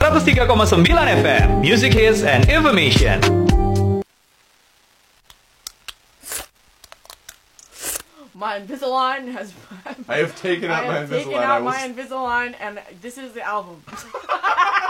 103,9 FM, Music Hits and Information. My Invisalign has... I have taken out my Invisalign. I have taken out my Invisalign, and this is the album.